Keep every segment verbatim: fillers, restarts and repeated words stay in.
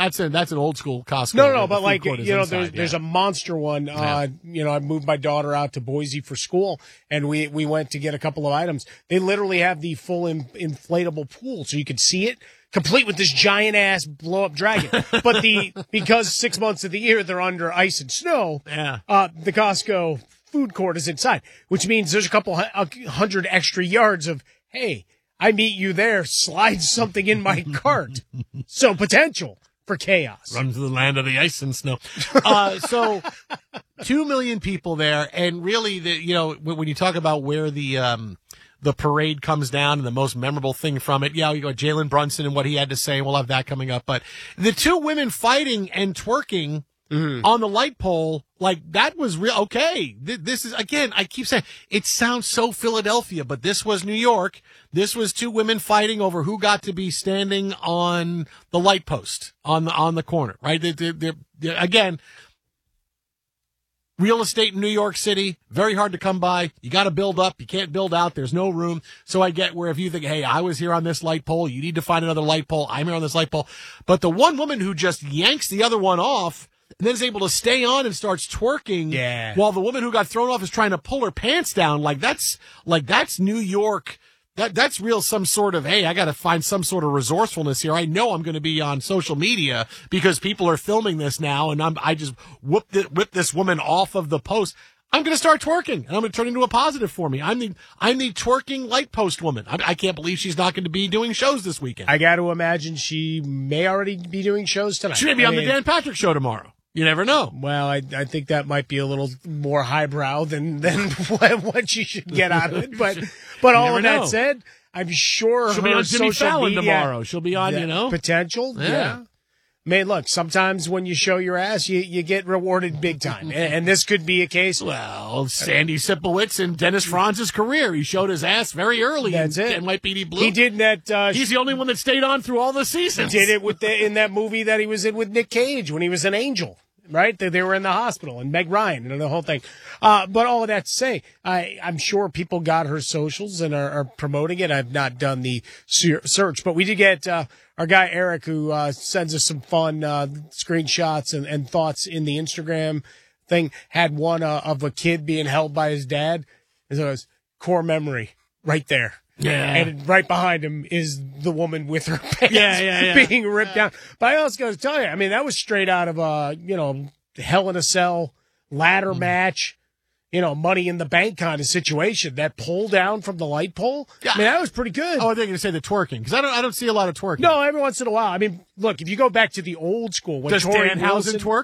That's a, that's an old school Costco. No, no, but like, you know, inside, there's, yeah. there's a monster one. Uh, Yeah. you know, I moved my daughter out to Boise for school, and we, we went to get a couple of items. They literally have the full in, inflatable pool, so you could see it, complete with this giant ass blow up dragon. But the because six months of the year they're under ice and snow, Yeah. uh, the Costco food court is inside, which means there's a couple hu- a hundred extra yards of, hey, I meet you there, slide something in my cart. So potential for chaos. Run to the land of the ice and snow. Uh, so two million people there. And really, the, you know, when, when you talk about where the, um, the parade comes down and the most memorable thing from it. Yeah, you got Jalen Brunson and what he had to say. We'll have that coming up. But the two women fighting and twerking mm-hmm. on the light pole, like that was real. Okay. Th- this is, again, I keep saying it sounds so Philadelphia, but this was New York. This was two women fighting over who got to be standing on the light post on the, on the corner, right? They, they, they're, they're, again, real estate in New York City, very hard to come by. You got to build up. You can't build out. There's no room. So I get where if you think, hey, I was here on this light pole, you need to find another light pole. I'm here on this light pole. But the one woman who just yanks the other one off and then is able to stay on and starts twerking yeah. while the woman who got thrown off is trying to pull her pants down, like that's like that's New York. That that's real some sort of, hey, I got to find some sort of resourcefulness here. I know I'm going to be on social media because people are filming this now, and I'm I just whipped it, whipped this woman off of the post. I'm going to start twerking, and I'm going to turn into a positive for me. I'm the I'm the twerking light post woman. I, I can't believe she's not going to be doing shows this weekend. I got to imagine she may already be doing shows tonight. She may be I on mean, the Dan Patrick Show tomorrow. You never know. Well, I I think that might be a little more highbrow than than what she should get out of it. But but all of that know. said, I'm sure She'll her be on Jimmy social Fallon media, tomorrow. She'll be on, you know, potential. Yeah. yeah. I mean, look, sometimes when you show your ass, you, you get rewarded big time. And, and this could be a case. Well, Sandy Sipowicz in Dennis Franz's career, he showed his ass very early That's in it. N Y P D Blue. He did that. Uh, He's the only one that stayed on through all the seasons. Did it with the, in that movie that he was in with Nick Cage when he was an angel. Right? They, they were in the hospital, and Meg Ryan and the whole thing. Uh, but all of that to say, I, I'm sure people got her socials and are, are promoting it. I've not done the ser- search, but we did get uh, our guy Eric, who uh, sends us some fun uh, screenshots and, and thoughts in the Instagram thing, had one uh, of a kid being held by his dad. And so it was core memory right there. Yeah. And right behind him is the woman with her pants Yeah, yeah, yeah. being ripped down. But I also got to tell you, I mean, that was straight out of a, you know, Hell in a Cell ladder mm. match, you know, Money in the Bank kind of situation. That pull down from the light pole, yeah. I mean, that was pretty good. Oh, I think you're going to say the twerking, because I don't, I don't see a lot of twerking. No, every once in a while. I mean, look, if you go back to the old school. When Does Tori Danhausen Wilson, twerk?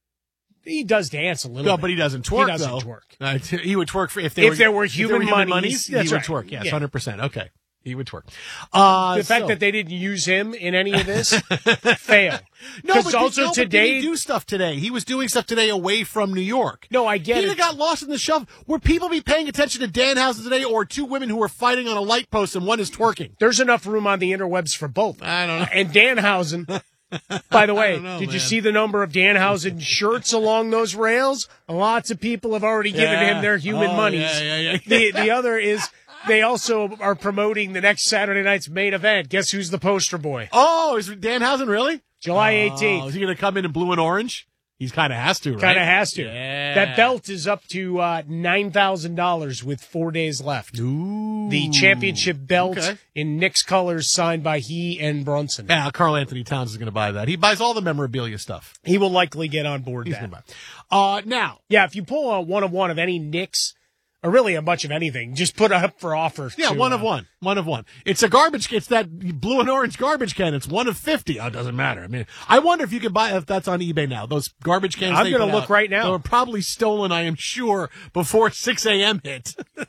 He does dance a little No, bit. but he doesn't twerk, He doesn't though. twerk. Uh, t- he would twerk for, if, they if were, there were if human, there were human monies, monies, that's he would right. twerk, yes, yeah. one hundred percent. Okay. He would twerk. Uh, the fact so. that they didn't use him in any of this, fail. No, but, also no, today, but did he do stuff today. He was doing stuff today away from New York. No, I get He'd it. have got lost in the shuffle. Would people be paying attention to Danhausen today, or two women who are fighting on a light post and one is twerking? There's enough room on the interwebs for both. I don't know. And Danhausen, by the way, know, did man. you see the number of Danhausen shirts along those rails? Lots of people have already given Yeah. him their human oh, monies. Yeah, yeah, yeah. The, the other is they also are promoting the next Saturday night's main event. Guess who's the poster boy? Oh, is Danhausen really? July Oh, eighteenth. is he going to come in in blue and orange? He's kind of has to, right? Kind of has to. Yeah. That belt is up to uh, nine thousand dollars with four days left. Ooh. The championship belt Okay. in Knicks colors signed by he and Brunson. Yeah, Carl Anthony Towns is going to buy that. He buys all the memorabilia stuff. He will likely get on board He's that. going to buy. Uh, now, Yeah, if you pull a one of one of any Knicks, or really a bunch of anything, just put up for offer. yeah, to, one uh, of one. One of one. It's a garbage. It's that blue and orange garbage can. It's one of fifty. Oh, it doesn't matter. I mean, I wonder if you could buy, if that's on eBay now. Those garbage cans. I'm they gonna put look out, right now. They were probably stolen, I am sure, before six a.m. hit.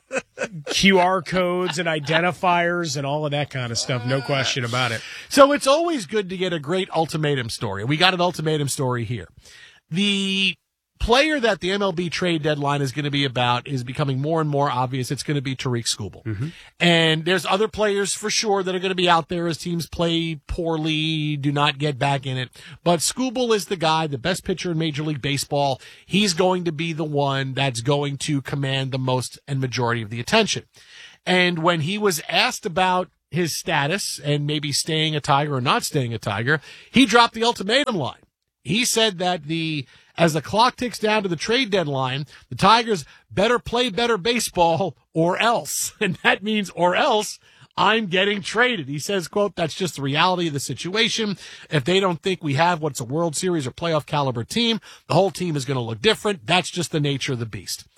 Q R codes and identifiers and all of that kind of stuff. No question about it. So it's always good to get a great ultimatum story. We got an ultimatum story here. The player that the M L B trade deadline is going to be about is becoming more and more obvious. It's going to be Tariq Skubal. Mm-hmm. And there's other players for sure that are going to be out there as teams play poorly, do not get back in it. But Skubal is the guy, the best pitcher in Major League Baseball. He's going to be the one that's going to command the most and majority of the attention. And when he was asked about his status and maybe staying a Tiger or not staying a Tiger, he dropped the ultimatum line. He said that the as the clock ticks down to the trade deadline, the Tigers better play better baseball or else. And that means or else I'm getting traded. He says, quote, that's just the reality of the situation. If they don't think we have what's a World Series or playoff caliber team, the whole team is going to look different. That's just the nature of the beast.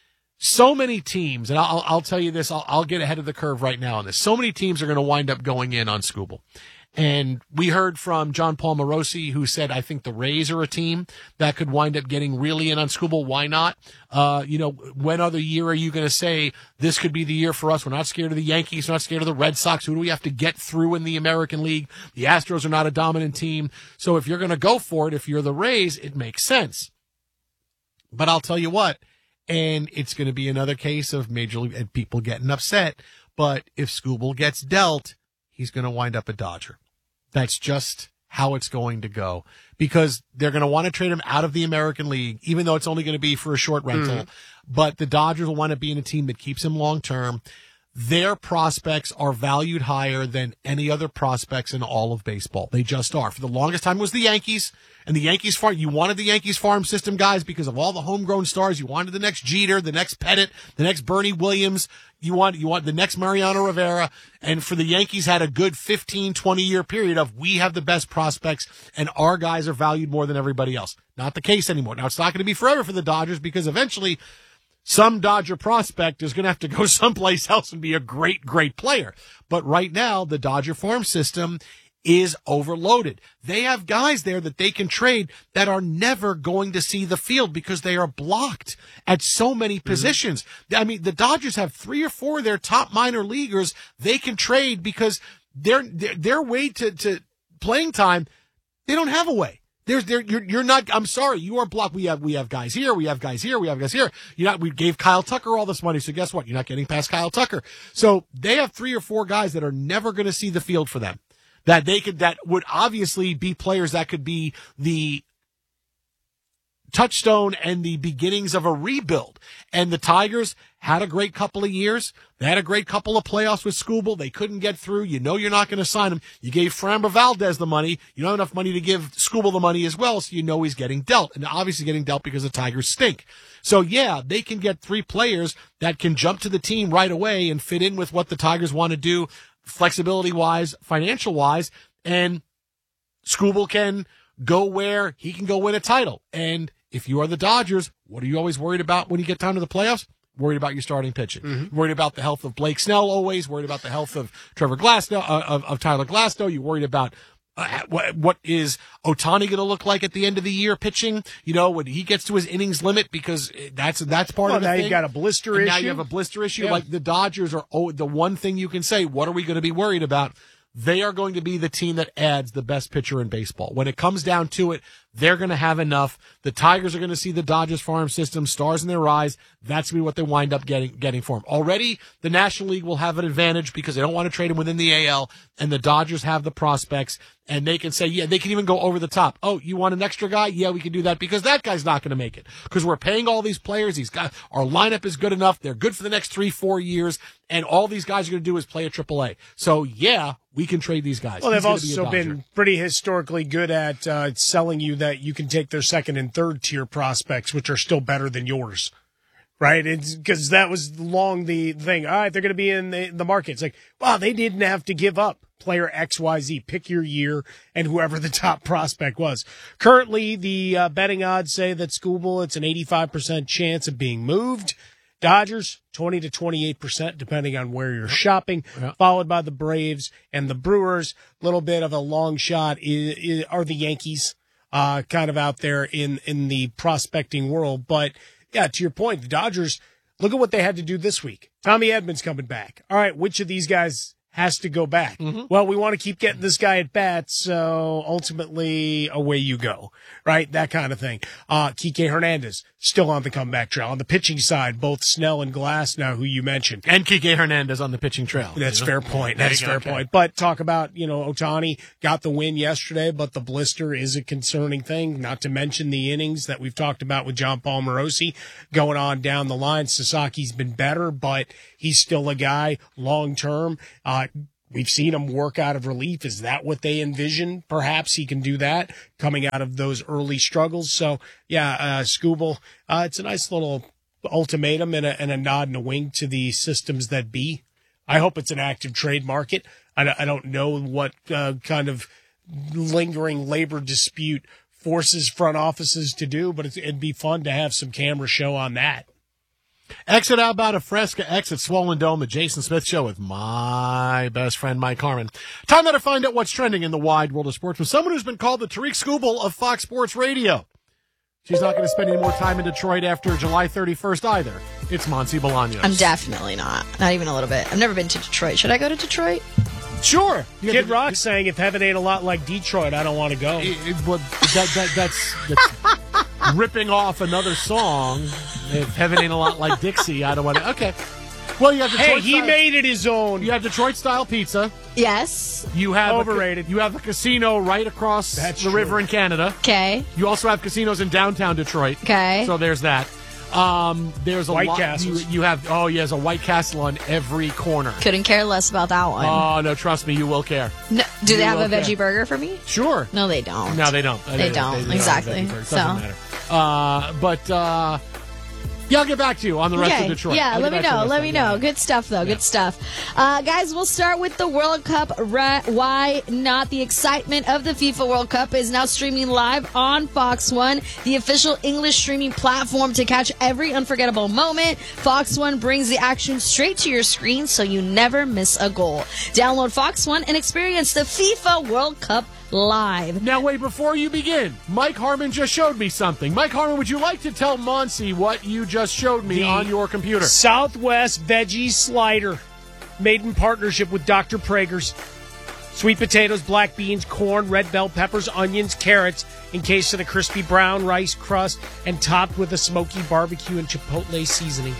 So many teams, and I'll, I'll tell you this, I'll, I'll get ahead of the curve right now on this. So many teams are going to wind up going in on Skubal. And we heard from John Paul Morosi, who said, I think the Rays are a team that could wind up getting really in on Skubal. Why not? Uh, you know, when other year are you going to say this could be the year for us? We're not scared of the Yankees. We're not scared of the Red Sox. Who do we have to get through in the American League? The Astros are not a dominant team. So if you're going to go for it, if you're the Rays, it makes sense. But I'll tell you what, and it's going to be another case of Major League and people getting upset. But if Skubal gets dealt, he's going to wind up a Dodger. That's just how it's going to go, because they're going to want to trade him out of the American League, even though it's only going to be for a short rental. Mm. But the Dodgers will want to be in a team that keeps him long term. Their prospects are valued higher than any other prospects in all of baseball. They just are. For the longest time it was the Yankees, and the Yankees farm. You wanted the Yankees farm system guys because of all the homegrown stars. You wanted the next Jeter, the next Pettit, the next Bernie Williams. You want, you want the next Mariano Rivera. And for the Yankees had a good fifteen, twenty year period of we have the best prospects and our guys are valued more than everybody else. Not the case anymore. Now it's not going to be forever for the Dodgers, because eventually some Dodger prospect is going to have to go someplace else and be a great, great player. But right now, the Dodger farm system is overloaded. They have guys there that they can trade that are never going to see the field because they are blocked at so many positions. Mm-hmm. I mean, the Dodgers have three or four of their top minor leaguers they can trade because their their, their way to, to playing time, they don't have a way. There's there you're you're not I'm sorry, you are blocked. We have we have guys here, we have guys here, we have guys here. You know, we gave Kyle Tucker all this money, so guess what? You're not getting past Kyle Tucker. So they have three or four guys that are never going to see the field for them. That they could that would obviously be players that could be the touchstone and the beginnings of a rebuild. And the Tigers had a great couple of years. They had a great couple of playoffs with Skubal. They couldn't get through. You know you're not going to sign him. You gave Framber Valdez the money. You don't have enough money to give Skubal the money as well, so you know he's getting dealt. And obviously getting dealt because the Tigers stink. So, yeah, they can get three players that can jump to the team right away and fit in with what the Tigers want to do flexibility-wise, financial-wise, and Skubal can go where he can go win a title. And if you are the Dodgers, what are you always worried about when you get down to the playoffs? Worried about your starting pitching. Mm-hmm. Worried about the health of Blake Snell always. Worried about the health of Trevor Glasnow, uh, of, of Tyler Glasnow. You're worried about uh, what, what is Ohtani going to look like at the end of the year pitching? You know, when he gets to his innings limit, because that's that's part well, of the now thing. You've got a blister and issue. Now you have a blister issue. Yeah. Like the Dodgers are oh, the one thing you can say. What are we going to be worried about? They are going to be the team that adds the best pitcher in baseball. When it comes down to it, they're going to have enough. The Tigers are going to see the Dodgers farm system, stars in their eyes. That's going to be what they wind up getting getting for him. Already, the National League will have an advantage because they don't want to trade him within the A L, and the Dodgers have the prospects, and they can say, yeah, they can even go over the top. Oh, you want an extra guy? Yeah, we can do that because that guy's not going to make it because we're paying all these players. These guys, our lineup is good enough. They're good for the next three, four years, and all these guys are going to do is play at triple A. So, yeah, we can trade these guys. Well, He's they've be also been pretty historically good at uh, selling you that you can take their second and third tier prospects, which are still better than yours, right? Because that was long the thing. All right, they're going to be in the, the market. It's like, wow, they didn't have to give up player X Y Z. Pick your year and whoever the top prospect was. Currently, the uh, betting odds say that Skubal, it's an eighty-five percent chance of being moved. Dodgers, twenty to twenty-eight percent, depending on where you're shopping, yeah. Followed by the Braves and the Brewers. A little bit of a long shot is, is, are the Yankees, uh, kind of out there in, in the prospecting world. But, yeah, to your point, the Dodgers, look at what they had to do this week. Tommy Edmonds coming back. All right, which of these guys has to go back? Mm-hmm. Well, we want to keep getting this guy at bats, so ultimately away you go, right? That kind of thing. Uh, Kike Hernandez still on the comeback trail. On the pitching side, both Snell and Glasnow, who you mentioned. And Kike Hernandez on the pitching trail. That's you fair know? point. That's fair okay. point. But talk about, you know, Ohtani got the win yesterday, but the blister is a concerning thing, not to mention the innings that we've talked about with John Paul Morosi going on down the line. Sasaki's been better, but he's still a guy long term. Uh, We've seen him work out of relief. Is that what they envision? Perhaps he can do that coming out of those early struggles. So, yeah, uh, Skubal, uh, it's a nice little ultimatum and a, and a nod and a wink to the systems that be. I hope it's an active trade market. I, I don't know what uh, kind of lingering labor dispute forces front offices to do, but it'd be fun to have some camera show on that. Exit Outbound of Fresca, exit Swollen Dome, the Jason Smith Show with my best friend, Mike Harmon. Time now to find out what's trending in the wide world of sports with someone who's been called the Tariq Skubal of Fox Sports Radio. She's not going to spend any more time in Detroit after July thirty-first either. It's Monse Bolaños. I'm definitely not. Not even a little bit. I've never been to Detroit. Should I go to Detroit? Sure. Kid Rock saying, if heaven ain't a lot like Detroit, I don't want to go. It, it, well, that, that, that's, that's ripping off another song. If heaven ain't a lot like Dixie, I don't want to. Okay. Well, you have Detroit Hey, he style, made it his own. You have Detroit-style pizza. Yes. You have Overrated. A, you have a casino right across That's the true. river in Canada. Okay. You also have casinos in downtown Detroit. Okay. So there's that. Um, there's a White lot. Castles. You, you have oh, yeah, there's a White Castle on every corner. Couldn't care less about that one. Oh no, trust me, you will care. No, do they you have a will care. veggie burger for me? Sure. No, they don't. No, they don't. They don't. Exactly. It doesn't So. matter. Uh, but uh, yeah, I'll get back to you on the rest Okay. of Detroit. Yeah, I'll let get me back to you know. on the Let rest me of know. it. Good stuff, though. Good stuff. Uh, guys, we'll start with the World Cup. Right, why not? The excitement of the FIFA World Cup is now streaming live on Fox One, the official English streaming platform to catch every unforgettable moment. Fox One brings the action straight to your screen so you never miss a goal. Download Fox One and experience the FIFA World Cup live. Now, wait, before you begin, Mike Harmon just showed me something. Mike Harmon, would you like to tell Monse what you just showed me The on your computer? Southwest Veggie Slider, made in partnership with Doctor Prager's. Sweet potatoes, black beans, corn, red bell peppers, onions, carrots, encased in a crispy brown rice crust, and topped with a smoky barbecue and chipotle seasoning.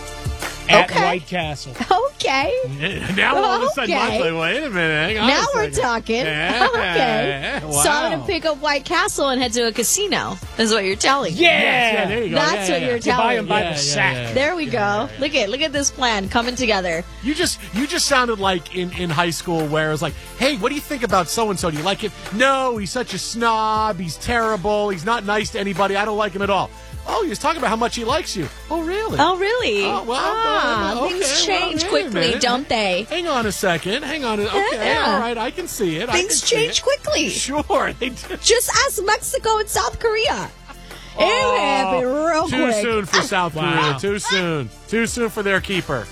At Okay. White Castle. Okay. Now all of a sudden, Okay. Mike's like, wait a minute. Hang on Now a we're second. talking. Yeah. Okay. Wow. So I'm going to pick up White Castle and head to a casino, is what you're telling me. Yeah! Yes, yeah, there you go. That's Yeah, what yeah, you're yeah. You buy telling them me. by Yeah, the yeah, sack. yeah. There we go. Look at look at this plan coming together. You just you just sounded like in, in high school where it was like, hey, what do you think about so-and-so? Do you like him? No, he's such a snob. He's terrible. He's not nice to anybody. I don't like him at all. Oh, he was talking about how much he likes you. Oh, really? Oh, really? Oh, well, ah, well, okay, things well, change wait a quickly, minute. don't they? Hang on a second. Hang on. A, okay, Yeah. all right. I can see it. I Things can see change it. quickly. Sure, they do. Just ask Mexico and South Korea. It happened real Too quick. soon for South Wow. Korea. Too soon. Too soon for their keeper.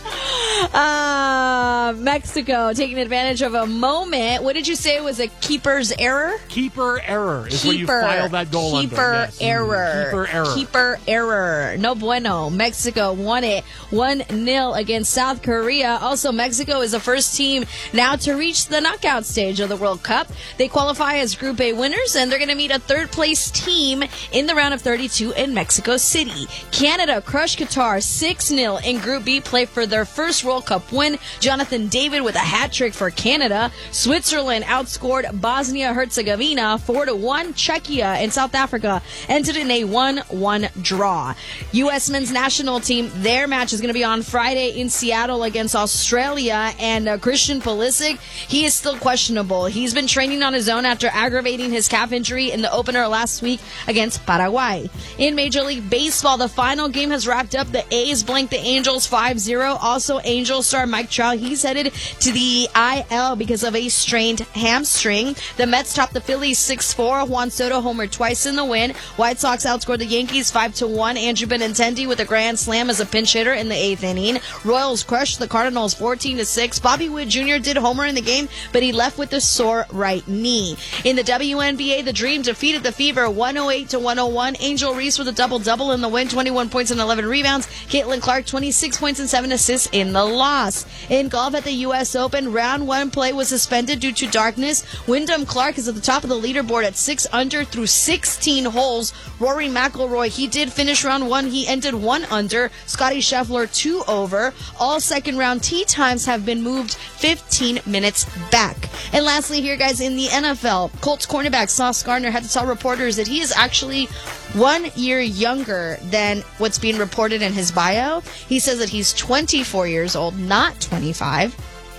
Uh, Mexico taking advantage of a moment. What did you say was a keeper's error? Keeper error is Keeper, where you file that goal keeper under. Yes. error. Keeper error. Keeper error. No bueno. Mexico won it one nil against South Korea. Also, Mexico is the first team now to reach the knockout stage of the World Cup. They qualify as Group A winners, and they're going to meet a third place team in the round of thirty-two in Mexico City. Canada crushed Qatar six nil in Group B play for their first World Cup win. Jonathan David with a hat trick for Canada. Switzerland outscored Bosnia-Herzegovina four to one. Czechia and South Africa ended in a one one draw. U S men's national team, their match is going to be on Friday in Seattle against Australia. And uh, Christian Pulisic, he is still questionable. He's been training on his own after aggravating his calf injury in the opener last week against Paraguay. In Major League Baseball, the final game has wrapped up. The A's blanked the Angels five zero. Also, Angels star Mike Trout, he's headed to the I L because of a strained hamstring. The Mets topped the Phillies six four. Juan Soto homered twice in the win. White Sox outscored the Yankees five to one. Andrew Benintendi with a grand slam as a pinch hitter in the eighth inning. Royals crushed the Cardinals fourteen to six. Bobby Wood Junior did homer in the game, but he left with a sore right knee. In the W N B A, the Dream defeated the Fever one oh eight to one oh one. Angel Reese with a double-double in the win, twenty-one points and eleven rebounds. Caitlin Clark, twenty-six points and seven assists in the loss. In golf at the U S Open, round one play was suspended due to darkness. Wyndham Clark is at the top of the leaderboard at six under through sixteen holes. Rory McIlroy, he did finish round one. He ended one under. Scotty Scheffler, two over. All second round tee times have been moved fifteen minutes back. And lastly here, guys, in the N F L, Colts cornerback Sauce Gardner had to tell reporters that he is actually one year younger than what's being reported in his bio. He says that he's twenty-four years old, not twenty-five.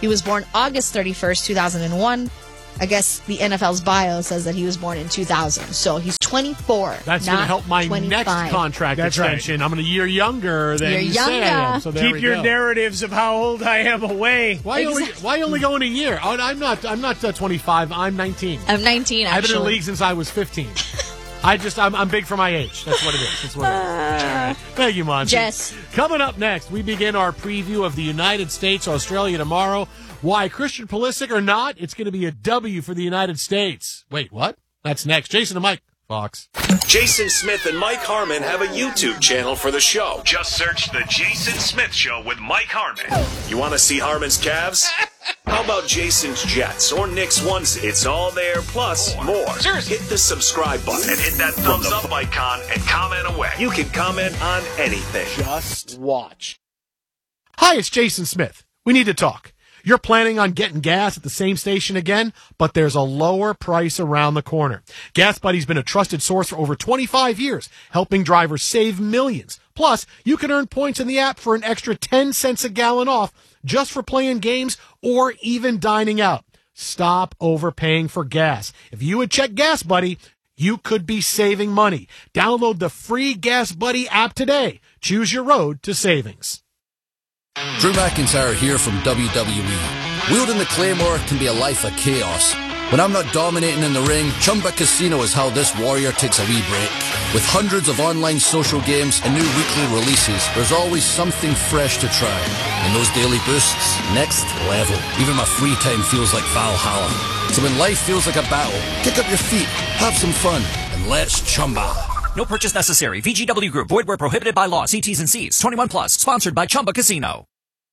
He was born August thirty-first, two thousand one. I guess the N F L's bio says that he was born in two thousand. So he's twenty-four. That's going to help my twenty-five. next contract That's extension. right. I'm a year younger than You're you say I am. younger. So there Keep we your go. narratives of how old I am away. Why only why only go in a year? Oh, I'm not I'm not uh, twenty-five. I'm nineteen. I'm nineteen, actually. I've been in the league since I was fifteen. I just I'm, I'm big for my age. That's what it is. That's what it is. All right. Thank you, Monty. Jess. Coming up next, we begin our preview of the United States, Australia tomorrow. Why Christian Pulisic or not, it's going to be a W for the United States. Wait, what? That's next. Jason and Mike, Fox. Jason Smith and Mike Harmon have a YouTube channel for the show. Just search The Jason Smith Show with Mike Harmon. You want to see Harmon's calves? How about Jason's Jets or Nick's onesie? It's all there, plus more. Seriously. Hit the subscribe button and hit that thumbs up icon and comment away. You can comment on anything. Just watch. Hi, it's Jason Smith. We need to talk. You're planning on getting gas at the same station again, but there's a lower price around the corner. Gas Buddy's been a trusted source for over twenty-five years, helping drivers save millions. Plus, you can earn points in the app for an extra ten cents a gallon off just for playing games or even dining out. Stop overpaying for gas. If you would check Gas Buddy, you could be saving money. Download the free Gas Buddy app today. Choose your road to savings. Drew McIntyre here from W W E. Wielding the Claymore can be a life of chaos. When I'm not dominating in the ring, Chumba Casino is how this warrior takes a wee break. With hundreds of online social games and new weekly releases, there's always something fresh to try. And those daily boosts, next level. Even my free time feels like Valhalla. So when life feels like a battle, kick up your feet, have some fun, and let's Chumba. No purchase necessary. V G W Group. Void where prohibited by law. See T's and C's. twenty-one plus. Sponsored by Chumba Casino.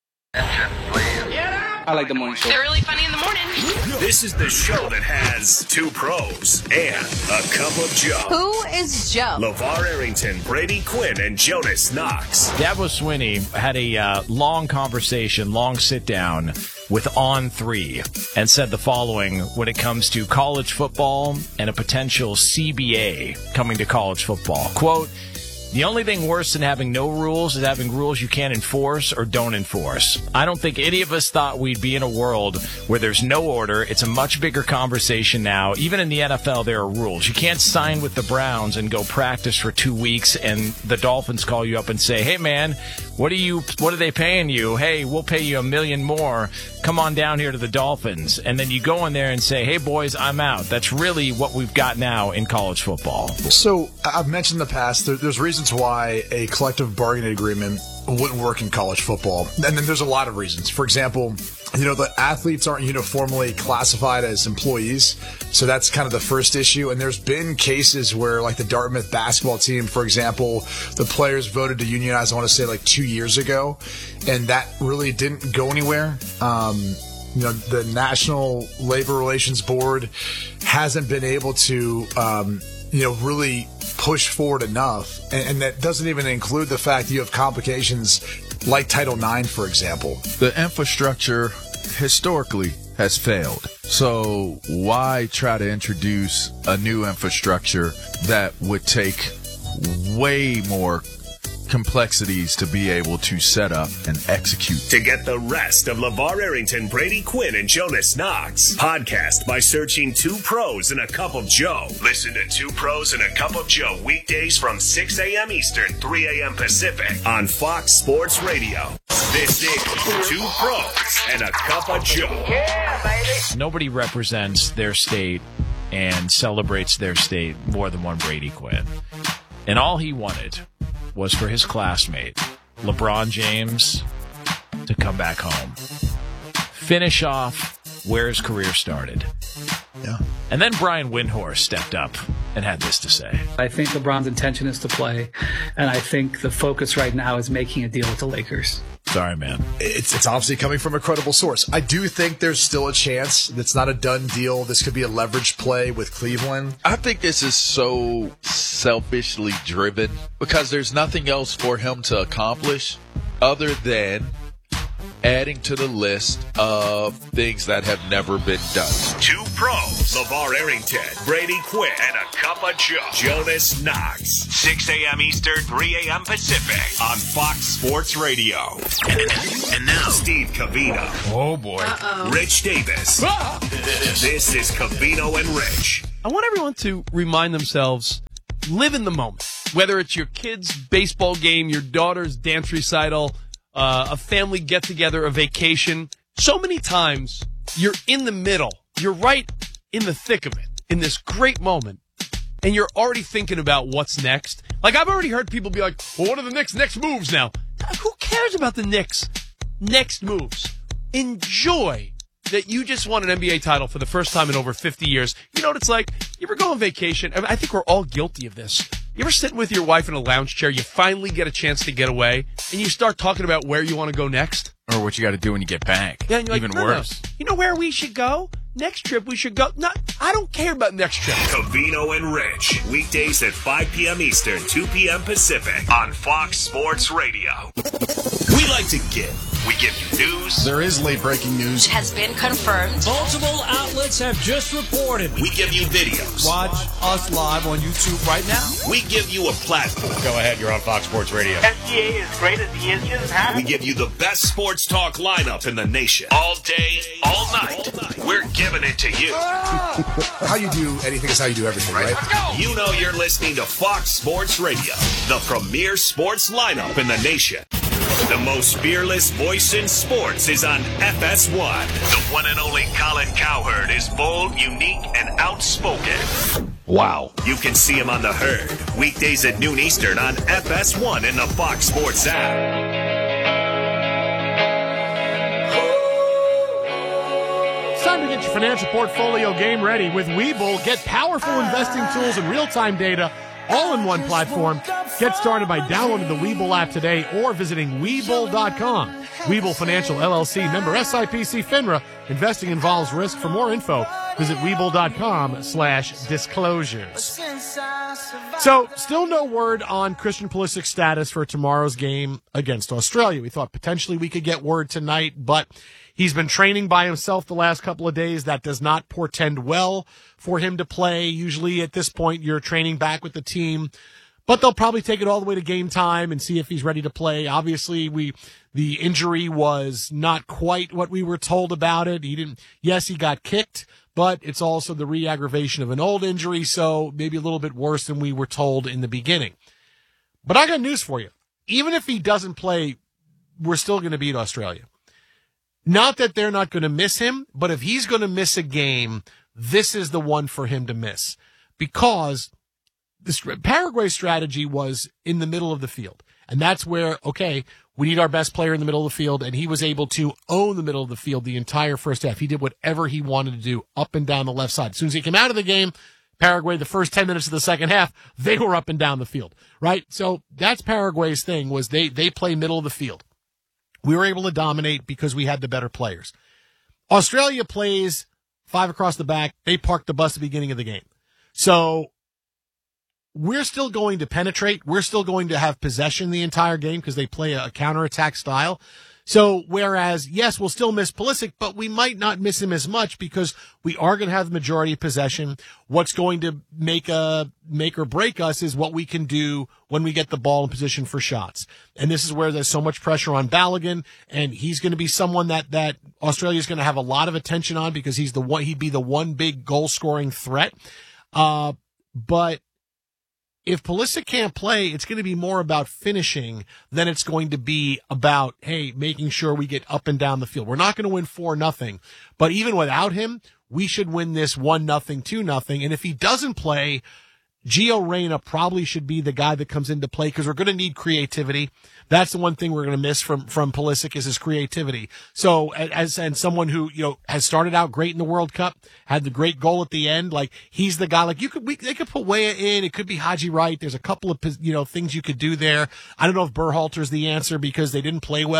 I like the morning show. They're really funny in the morning. This is the show that has two pros and a cup of Joe. Who is Joe? LeVar Arrington, Brady Quinn, and Jonas Knox. Dabo Swinney had a uh, long conversation, long sit down with On three and said the following when it comes to college football and a potential C B A coming to college football. Quote, the only thing worse than having no rules is having rules you can't enforce or don't enforce. I don't think any of us thought we'd be in a world where there's no order. It's a much bigger conversation now. Even in the N F L, there are rules. You can't sign with the Browns and go practice for two weeks and the Dolphins call you up and say, hey, man, what are you, what are they paying you? Hey, we'll pay you a million more. Come on down here to the Dolphins. And then you go in there and say, hey, boys, I'm out. That's really what we've got now in college football. So I've mentioned in the past, there, there's reasons why a collective bargaining agreement wouldn't work in college football. And then there's a lot of reasons. For example, you know, the athletes aren't uniformly classified as employees. So that's kind of the first issue. And there's been cases where, like the Dartmouth basketball team, for example, the players voted to unionize, I want to say like two years ago. And that really didn't go anywhere. Um, you know, the National Labor Relations Board hasn't been able to, um, you know, really push forward enough. And, and that doesn't even include the fact that you have complications like Title nine, for example. The infrastructure historically has failed. So why try to introduce a new infrastructure that would take way more complexities to be able to set up and execute? To get the rest of LeVar Arrington, Brady Quinn, and Jonas Knox, podcast by searching Two Pros and a Cup of Joe. Listen to Two Pros and a Cup of Joe weekdays from six a.m. Eastern, three a.m. Pacific on Fox Sports Radio. This is Two Pros and a Cup of Joe. Yeah, baby. Nobody represents their state and celebrates their state more than one Brady Quinn. And all he wanted was for his classmate, LeBron James, to come back home. Finish off where his career started. Yeah. And then Brian Windhorst stepped up and had this to say. I think LeBron's intention is to play, and I think the focus right now is making a deal with the Lakers. Sorry, man. It's, it's obviously coming from a credible source. I do think there's still a chance. It's not a done deal. This could be a leverage play with Cleveland. I think this is so selfishly driven because there's nothing else for him to accomplish other than adding to the list of things that have never been done. Two pros, LeVar Arrington, Brady Quinn, and a cup of Joe, Jonas Knox. six a.m. Eastern, three a.m. Pacific on Fox Sports Radio. And now, Steve Covino. Oh, boy. Uh-oh. Rich Davis. Ah! This is Covino and Rich. I want everyone to remind themselves, live in the moment. Whether it's your kid's baseball game, your daughter's dance recital, uh, a family get-together, a vacation. So many times, you're in the middle. You're right in the thick of it, in this great moment, and you're already thinking about what's next. Like, I've already heard people be like, well, what are the Knicks' next moves now? Who cares about the Knicks' next moves? Enjoy that you just won an N B A title for the first time in over fifty years. You know what it's like? You ever go on vacation? I, mean, I think we're all guilty of this. You ever sit with your wife in a lounge chair, you finally get a chance to get away, and you start talking about where you want to go next? Or what you got to do when you get back. Yeah, and you're Even like, no, worse. no. You know where we should go? Next trip we should go. No, I don't care about next trip. Covino and Rich. Weekdays at five p.m. Eastern, two p.m. Pacific on Fox Sports Radio. We like to give. We give you news. There is late breaking news. Has been confirmed. Multiple outlets have just reported. We give you videos. Watch us live on YouTube right now. We give you a platform. Go ahead, you're on Fox Sports Radio. S G A is great as he is just had. We give you the best sports talk lineup in the nation. All day, all night. We're giving it to you. How you do anything is how you do everything, right? You know you're listening to Fox Sports Radio, the premier sports lineup in the nation. The most fearless voice in sports is on F S one. The one and only Colin Cowherd is bold, unique, and outspoken. Wow. You can see him on The Herd, weekdays at noon Eastern on F S one and the Fox Sports app. It's time to get your financial portfolio game ready with Webull. Get powerful investing tools and real-time data all in one platform. Get started by downloading the Webull app today or visiting Webull dot com. Webull Financial, L L C, member S I P C FINRA. Investing involves risk. For more info, visit Webull dot com slash disclosures. So, still no word on Christian Pulisic's status for tomorrow's game against Australia. We thought potentially we could get word tonight, but he's been training by himself the last couple of days. That does not portend well for him to play. Usually at this point, you're training back with the team, but they'll probably take it all the way to game time and see if he's ready to play. Obviously, we the injury was not quite what we were told about it. He didn't. Yes, he got kicked, but it's also the re-aggravation of an old injury, so maybe a little bit worse than we were told in the beginning. But I got news for you. Even if he doesn't play, we're still going to beat Australia. Not that they're not going to miss him, but if he's going to miss a game, this is the one for him to miss. Because this Paraguay's strategy was in the middle of the field. And that's where, okay, we need our best player in the middle of the field, and he was able to own the middle of the field the entire first half. He did whatever he wanted to do up and down the left side. As soon as he came out of the game, Paraguay, the first ten minutes of the second half, they were up and down the field, right? So that's Paraguay's thing, was they, they play middle of the field. We were able to dominate because we had the better players. Australia plays five across the back. They parked the bus at the beginning of the game. So we're still going to penetrate. We're still going to have possession the entire game because they play a counterattack style. So whereas, yes, we'll still miss Pulisic, but we might not miss him as much because we are going to have the majority of possession. What's going to make a make or break us is what we can do when we get the ball in position for shots. And this is where there's so much pressure on Balogun, and he's going to be someone that, that Australia's going to have a lot of attention on because he's the one, he'd be the one big goal scoring threat. Uh, but if Pulisic can't play, it's going to be more about finishing than it's going to be about, hey, making sure we get up and down the field. We're not going to win four nothing, but even without him, we should win this one nothing, two nothing. And if he doesn't play, Gio Reyna probably should be the guy that comes into play because we're going to need creativity. That's the one thing we're going to miss from, from Pulisic is his creativity. So as, and someone who, you know, has started out great in the World Cup, had the great goal at the end, like he's the guy, like you could, we, they could put Weah in. It could be Haji Wright. There's a couple of, you know, things you could do there. I don't know if Berhalter's the answer because they didn't play well,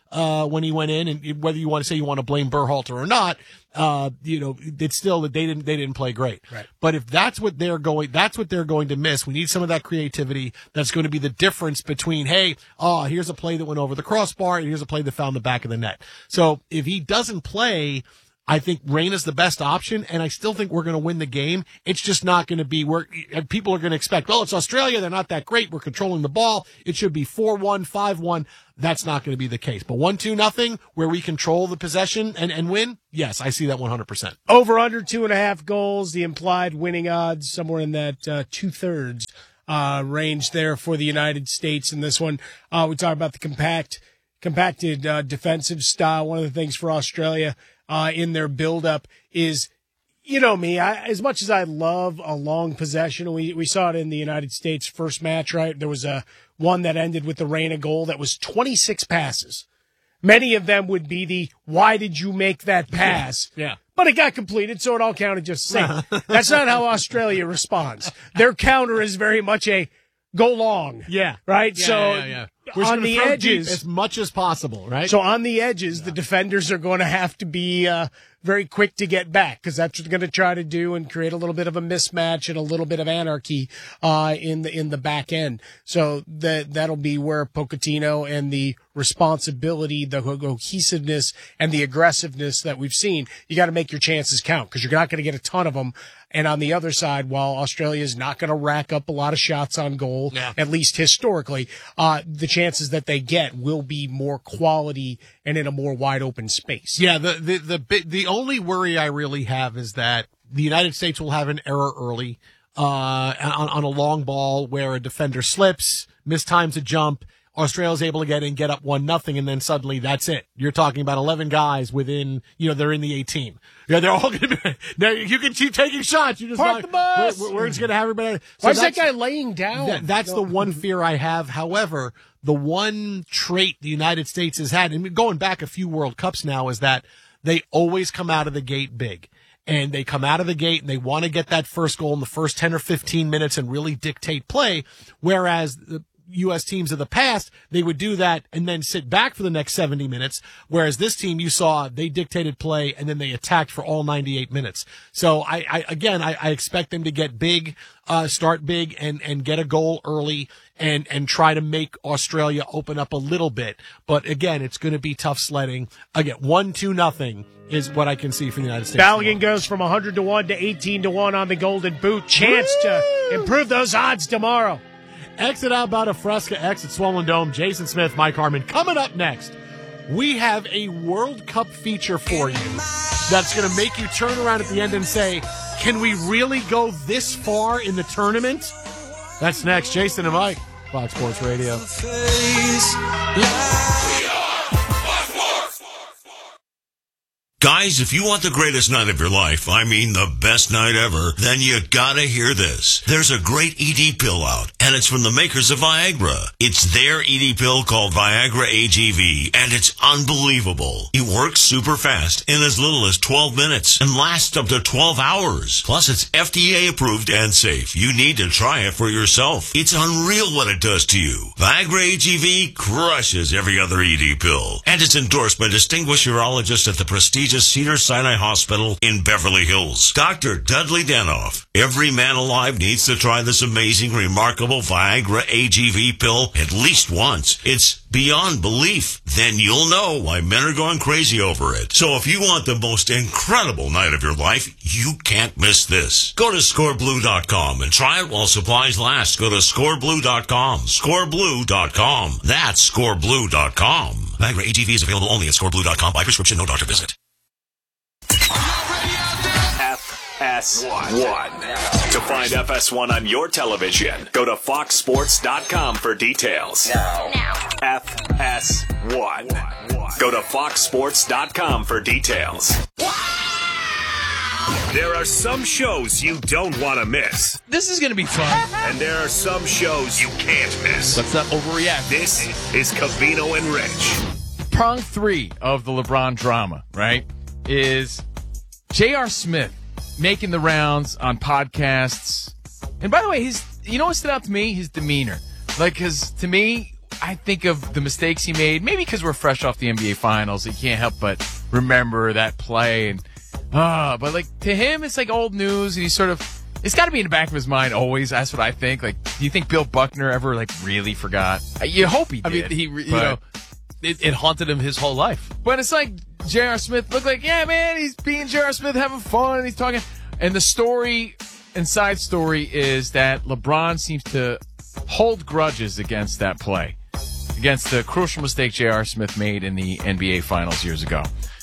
uh, when he went in, and whether you want to say you want to blame Berhalter or not, uh, you know, it's still that they didn't they didn't play great. Right. But if that's what they're going, that's what they're going to miss. We need some of that creativity. That's going to be the difference between, hey, oh, here's a play that went over the crossbar, and here's a play that found the back of the net. So if he doesn't play, I think Reyna's the best option, and I still think we're going to win the game. It's just not going to be where people are going to expect, well, it's Australia. They're not that great. We're controlling the ball. It should be four one, five one. That's not going to be the case. But one two nothing, where we control the possession and, and win, yes, I see that one hundred percent. Over under two and a half goals, the implied winning odds somewhere in that uh, two-thirds uh, range there for the United States in this one. Uh, we talk about the compact, compacted uh, defensive style. One of the things for Australia Uh, in their buildup is, you know me, I, as much as I love a long possession, we, we saw it in the United States first match, right? There was a one that ended with the Reyna goal that was twenty-six passes. Many of them would be the, why did you make that pass? Yeah. But it got completed, so it all counted just the same. That's not how Australia responds. Their counter is very much a go long. Yeah. Right? Yeah, so yeah, yeah. We're on gonna the throw edges, deep as much as possible, right? So on the edges, the defenders are going to have to be uh, very quick to get back, because that's what they're going to try to do and create a little bit of a mismatch and a little bit of anarchy uh, in the in the back end. So that that'll be where Pochettino and the responsibility, the cohesiveness, and the aggressiveness that we've seen, you got to make your chances count, because you're not going to get a ton of them. And on the other side, while Australia is not going to rack up a lot of shots on goal, yeah. at least historically, uh, the chances that they get will be more quality and in a more wide open space. Yeah, the, the, the, the only worry I really have is that the United States will have an error early, uh, on, on a long ball where a defender slips, mistimes a jump. Australia's able to get in, get up one nothing, and then suddenly that's it. You're talking about eleven guys within, you know, they're in the eighteen. Yeah, they're all going to be. Now you can keep taking shots. You just Park like, the bus. We're, we're just going to have everybody. So Why is that guy laying down? That, that's the one fear I have. However, the one trait the United States has had, and going back a few World Cups now, is that they always come out of the gate big. And they come out of the gate and they want to get that first goal in the first ten or fifteen minutes and really dictate play. Whereas the U S teams of the past, they would do that and then sit back for the next seventy minutes. Whereas this team, you saw, they dictated play and then they attacked for all ninety-eight minutes. So I, I again, I, I expect them to get big, uh, start big and, and get a goal early and, and try to make Australia open up a little bit. But again, it's going to be tough sledding. Again, one, two, nothing is what I can see for the United States. Balogun goes from one hundred to one to eighteen to one on the Golden Boot. Chance Woo! to improve those odds tomorrow. Exit Outbound of Fresca, exit Swollen Dome. Jason Smith, Mike Harmon. Coming up next, we have a World Cup feature for you that's going to make you turn around at the end and say, can we really go this far in the tournament? That's next. Jason and Mike, Fox Sports Radio. Guys, if you want the greatest night of your life, I mean the best night ever, then you gotta hear this. There's a great E D pill out, and it's from the makers of Viagra. It's their E D pill called Viagra A G V, and it's unbelievable. It works super fast in as little as twelve minutes and lasts up to twelve hours. Plus, it's F D A approved and safe. You need to try it for yourself. It's unreal what it does to you. Viagra A G V crushes every other E D pill, and it's endorsed by distinguished urologists at the prestigious Cedars-Sinai Hospital in Beverly Hills. Doctor Dudley Danoff. Every man alive needs to try this amazing, remarkable Viagra A G V pill at least once. It's beyond belief. Then you'll know why men are going crazy over it. So if you want the most incredible night of your life, you can't miss this. Go to score blue dot com and try it while supplies last. Go to score blue dot com. score blue dot com. That's score blue dot com. Viagra A G V is available only at score blue dot com by prescription, no doctor visit. F S one. To find F S one on your television, go to fox sports dot com for details. Now. F S one. Go to fox sports dot com for details. There are some shows you don't want to miss. This is going to be fun. And there are some shows you can't miss. Let's not overreact. This is Covino and Rich. Prong three of the LeBron drama, right, is J R. Smith making the rounds on podcasts. And by the way, his, you know what stood out to me? His demeanor. Like, because to me, I think of the mistakes he made, maybe because we're fresh off the N B A Finals. You can't help but remember that play. And uh, But, like, to him, it's like old news, and he's sort of, it's got to be in the back of his mind always. That's what I think. Like, do you think Bill Buckner ever, like, really forgot? You hope he did. I mean, he, you but, know, it, it haunted him his whole life. But it's like J R. Smith looked like, yeah, man, he's being J R. Smith, having fun, and he's talking. And the story and side story is that LeBron seems to hold grudges against that play, against the crucial mistake J R. Smith made in the N B A Finals years ago.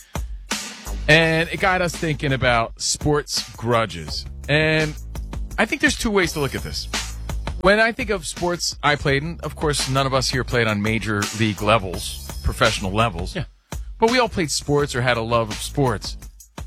And it got us thinking about sports grudges. And I think there's two ways to look at this. When I think of sports I played in, of course, none of us here played on major league levels, professional levels. Yeah. But we all played sports or had a love of sports.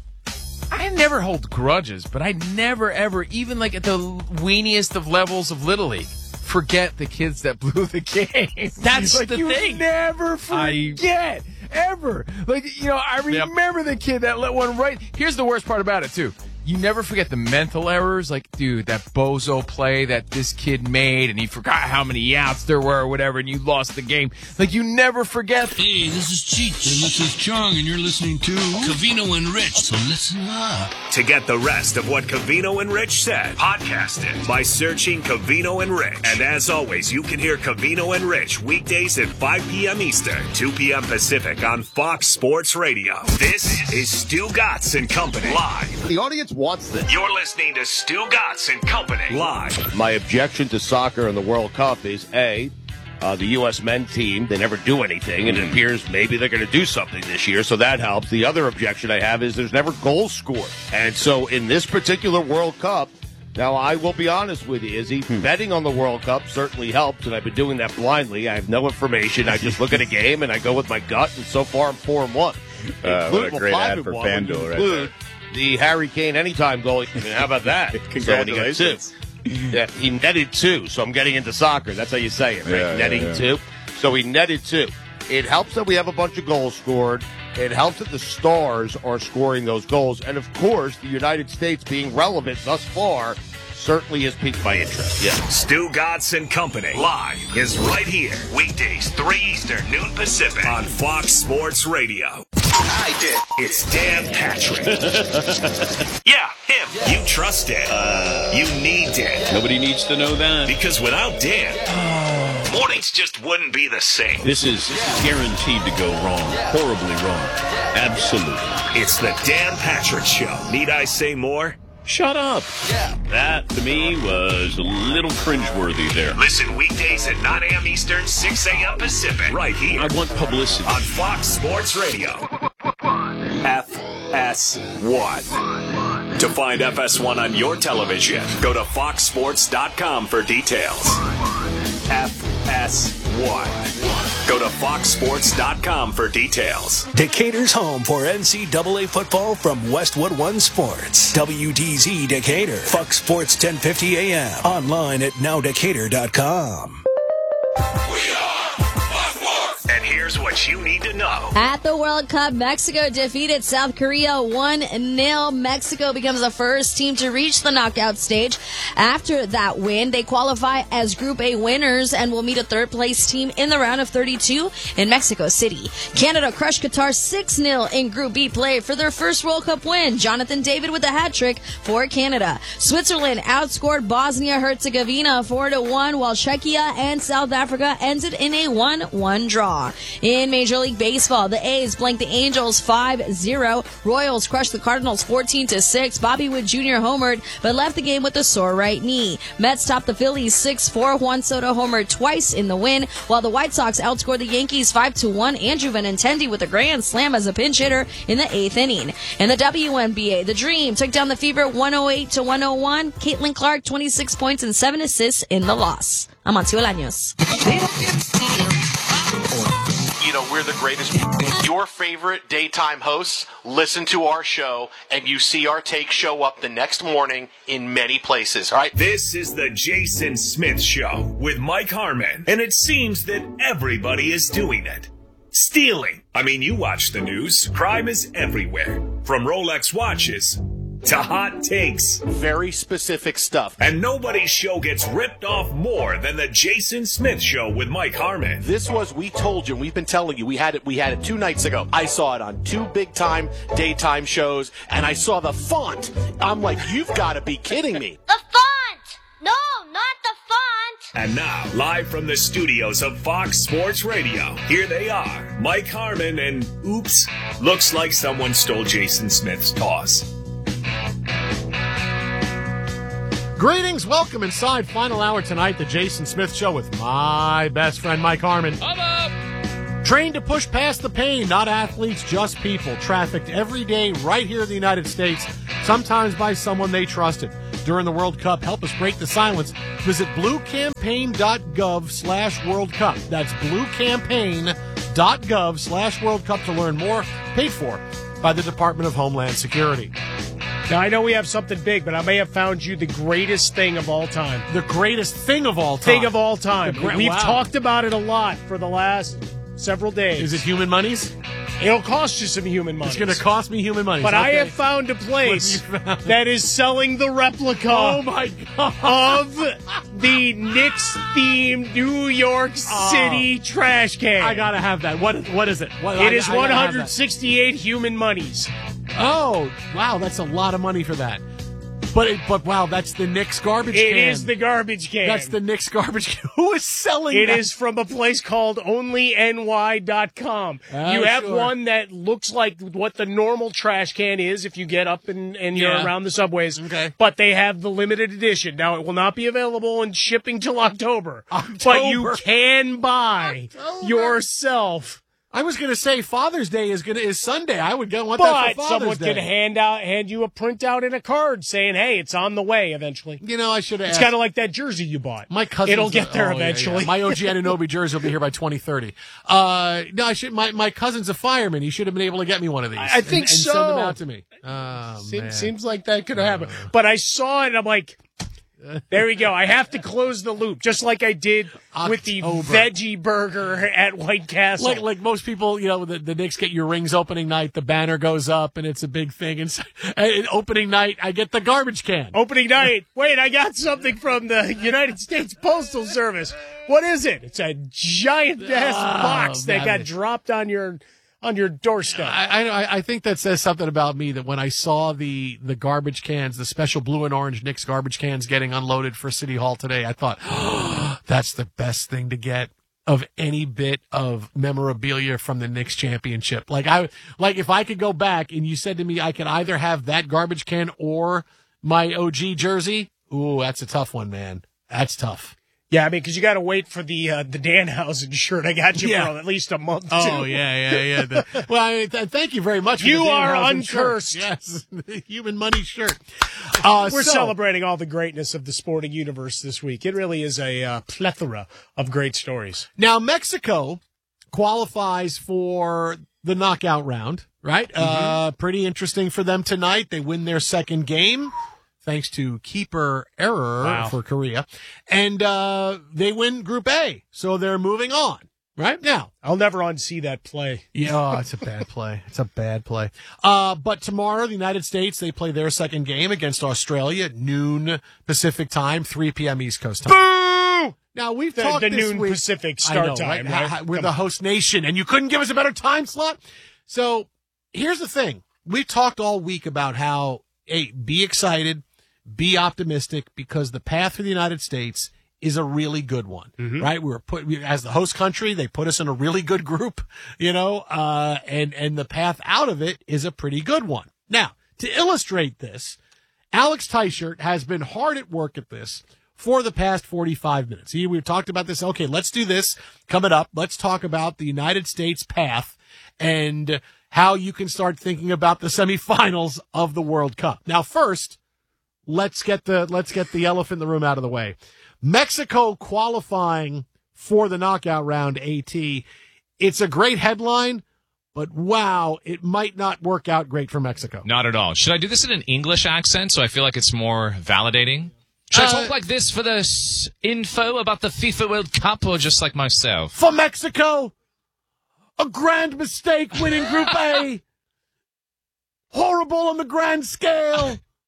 I never hold grudges, but I never, ever, even like at the weeniest of levels of Little League, forget the kids that blew the game. That's like the you thing. never forget, I... ever. Like, you know, I remember yep. the kid that let one right. Here's the worst part about it, too. You never forget the mental errors. Like, dude, that bozo play that this kid made, and he forgot how many outs there were or whatever, and you lost the game. Like, you never forget. Hey, this is Cheech, and this is Chung, and you're listening to Covino and Rich, so listen up. To get the rest of what Covino and Rich said, podcast it by searching Covino and Rich. And as always, you can hear Covino and Rich weekdays at five p.m. Eastern, two p.m. Pacific on Fox Sports Radio. This is Stu Gatz and Company live. The audience wants this. You're listening to Stu Gatz and Company live. My objection to soccer and the World Cup is A, uh, the U S men team, they never do anything, and it appears maybe they're going to do something this year, so that helps. The other objection I have is there's never goals scored. And so in this particular World Cup, now I will be honest with you, Izzy, hmm. betting on the World Cup certainly helps, and I've been doing that blindly. I have no information. I just look at a game, and I go with my gut, and so far I'm four and one. Uh, what a great ad for FanDuel right there. The Harry Kane anytime goal. I mean, how about that? Congratulations. So he, got two. Yeah, he netted two, so I'm getting into soccer. That's how you say it, right? Yeah, Netting yeah, yeah. two. So he netted two. It helps that we have a bunch of goals scored. It helps that the stars are scoring those goals. And, of course, the United States being relevant thus far certainly has piqued my interest. Yeah. Stu Gatz and Company live is right here. Weekdays, three Eastern, noon Pacific on Fox Sports Radio. I did. It's Dan Patrick. Yeah, him. Yeah. You trust Dan. Uh, you need Dan. Nobody needs to know that. Because without Dan, oh. mornings just wouldn't be the same. This is guaranteed to go wrong. Horribly wrong. Absolutely. It's the Dan Patrick Show. Need I say more? Shut up. Yeah. That, to me, was a little cringeworthy there. Listen weekdays at nine a.m. Eastern, six a.m. Pacific. Right here. I want publicity. On Fox Sports Radio. F S one. To find F S one on your television, go to fox sports dot com for details. F S one. Go to fox sports dot com for details. Decatur's home for N C double A football from Westwood One Sports. W D Z Decatur. Fox Sports ten fifty A M. Online at now decatur dot com. And here's what you need to know. At the World Cup, Mexico defeated South Korea one nil. Mexico becomes the first team to reach the knockout stage. After that win, they qualify as Group A winners and will meet a third-place team in the round of thirty-two in Mexico City. Canada crushed Qatar six nil in Group B play for their first World Cup win. Jonathan David with a hat trick for Canada. Switzerland outscored Bosnia-Herzegovina four to one, while Czechia and South Africa ended in a one one draw. In Major League Baseball, the A's blanked the Angels five zero. Royals crushed the Cardinals fourteen to six. Bobby Witt Junior homered, but left the game with a sore right knee. Mets topped the Phillies six four. Juan Soto homered twice in the win, while the White Sox outscored the Yankees five to one. Andrew Benintendi with a grand slam as a pinch hitter in the eighth inning. In the W N B A, the Dream took down the Fever one oh eight to one oh one. Caitlin Clark, twenty-six points and seven assists in the loss. I'm Amancio Bolaños. You know, we're the greatest. Your favorite daytime hosts listen to our show, and you see our take show up the next morning in many places, all right? This is the Jason Smith Show with Mike Harmon, and it seems that everybody is doing it. Stealing. I mean, you watch the news. Crime is everywhere. From Rolex watches to hot takes. Very specific stuff. And nobody's show gets ripped off more than the Jason Smith Show with Mike Harmon. This was, we told you, and we've been telling you, we had it we had it two nights ago. I saw it on two big-time daytime shows, and I saw the font. I'm like, you've got to be kidding me. The font! No, not the font! And now, live from the studios of Fox Sports Radio, here they are, Mike Harmon and, oops, looks like someone stole Jason Smith's toss. Greetings, welcome inside final hour tonight, the Jason Smith Show with my best friend Mike Harmon. I'm up. Trained to push past the pain, not athletes, just people. Trafficked every day right here in the United States, sometimes by someone they trusted. During the World Cup, help us break the silence. Visit bluecampaign.gov slash World Cup. That's bluecampaign.gov slash World Cup to learn more. Paid for by the Department of Homeland Security. Now, I know we have something big, but I may have found you the greatest thing of all time. The greatest thing of all time? Thing of all time. Gra- We've wow. talked about it a lot for the last several days. Is it human monies? It'll cost you some human money. It's going to cost me human money. But okay. I have found a place found? that is selling the replica oh my God. of the Knicks-themed New York City oh. trash can. I got to have that. What, what is it? What, it I, is I one hundred sixty-eight human monies. Oh, wow, that's a lot of money for that. But, it, but wow, that's the Knicks garbage it can. It is the garbage can. That's the Knicks garbage can. Who is selling it? It It is from a place called only N Y dot com. Uh, you have sure. one that looks like what the normal trash can is if you get up and, and you're yeah. around the subways. Okay. But they have the limited edition. Now, it will not be available and shipping till October. October. But you can buy October. yourself. I was going to say Father's Day is going to is Sunday. I would go want but that for Father's someone Day. could hand out hand you a printout and a card saying, "Hey, it's on the way." Eventually, you know, I should have. It's kind of like that jersey you bought. My cousin, it'll get there oh, eventually. Yeah, yeah. My O G Anunoby jersey will be here by twenty thirty. Uh, no, I should. My my cousin's a fireman. He should have been able to get me one of these. I think and, and so. Send them out to me. Oh, seems, man. seems like that could have happened. But I saw it, and I'm like, there we go. I have to close the loop, just like I did October. with the veggie burger at White Castle. Like, like most people, you know, the, the Knicks get your rings opening night, the banner goes up, and it's a big thing. And, so, and opening night, I get the garbage can. Opening night, wait, I got something from the United States Postal Service. What is it? It's a giant-ass oh, box that man. got dropped on your... on your doorstep. I, I I think that says something about me that when I saw the the garbage cans, the special blue and orange Knicks garbage cans getting unloaded for City Hall today, I thought, oh, that's the best thing to get of any bit of memorabilia from the Knicks championship. Like I like if I could go back and you said to me I could either have that garbage can or my O G jersey, ooh, that's a tough one, man. That's tough. Yeah, I mean, because you got to wait for the uh, the Danhausen shirt. I got you yeah. for at least a month. Oh too. yeah, yeah, yeah. The, well, I mean, th- thank you very much. For you the are Danhausen uncursed. Shirt. Yes, the human money shirt. Uh, We're so, celebrating all the greatness of the sporting universe this week. It really is a uh, plethora of great stories. Now, Mexico qualifies for the knockout round, right? Mm-hmm. Uh, pretty interesting for them tonight. They win their second game, thanks to keeper error wow. for Korea. And uh, they win Group A, so they're moving on. Right now, I'll never unsee that play. Yeah, oh, it's a bad play. It's a bad play. Uh, but tomorrow, the United States, they play their second game against Australia at noon Pacific time, three p.m. East Coast time. Boo! Now, we've the, talked the this noon week, Pacific start I know, time. Right? Right? We're Come the on. host nation, and you couldn't give us a better time slot. So here's the thing. We've talked all week about how, hey, be excited, be optimistic, because the path for the United States is a really good one, mm-hmm. right? We were put we, as the host country. They put us in a really good group, you know, uh, and, and the path out of it is a pretty good one. Now, to illustrate this, Alex Teichert has been hard at work at this for the past forty-five minutes. He, we've talked about this. Okay, let's do this coming up. Let's talk about the United States path and how you can start thinking about the semifinals of the World Cup. Now, first, let's get the, let's get the elephant in the room out of the way. Mexico qualifying for the knockout round, AT. It's a great headline, but wow, it might not work out great for Mexico. Not at all. Should I do this in an English accent so I feel like it's more validating? Should Uh, I talk like this for the s- info about the FIFA World Cup or just like myself? For Mexico, a grand mistake winning Group A. Horrible on the grand scale.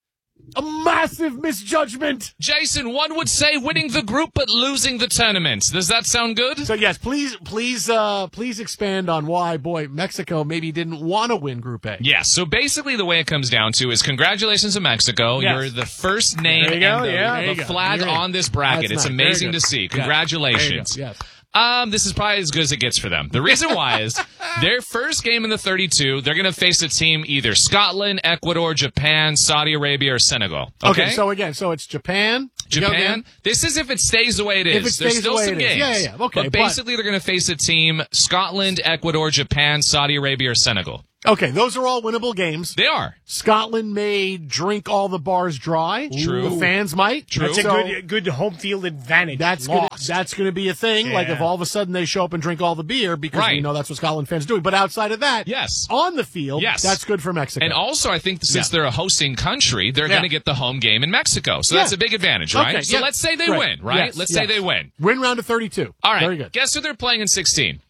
A massive misjudgment. Jason, one would say winning the group but losing the tournament. Does that sound good? So yes, please, please, uh, please expand on why, boy, Mexico maybe didn't want to win Group A. Yes. So basically, the way it comes down to is congratulations to Mexico. Yes. You're the first name There you go, and the, yeah. There the you go. flag You're in. on this bracket. That's It's nice. amazing Very to good. see. Yeah. Congratulations. There you go. Yes. Um, this is probably as good as it gets for them. The reason why is their first game in the thirty-two, they're going to face a team either Scotland, Ecuador, Japan, Saudi Arabia, or Senegal. Okay, Okay, so again, so it's Japan. You go Japan. again? This is if it stays the way it is. If it There's stays still the way some it is. games. Yeah, yeah, yeah. Okay, But but- basically, they're going to face a team Scotland, Ecuador, Japan, Saudi Arabia, or Senegal. Okay, those are all winnable games. They are. Scotland may drink all the bars dry. True. The fans might. True. That's a So good good home field advantage. That's gonna, lost. that's going to be a thing. Like Yeah. if all of a sudden they show up and drink all the beer because we Right. know that's what Scotland fans do. But outside of that, Yes. on the field, Yes. that's good for Mexico. And also, I think since Yeah. they're a hosting country, they're Yeah. going to get the home game in Mexico. So Yeah. that's a big advantage, right? Okay, so yeah. let's say they Great. win, right? Yes, Let's yes. say they win. Win round of thirty-two. All right. Very good. Guess who they're playing in sixteen?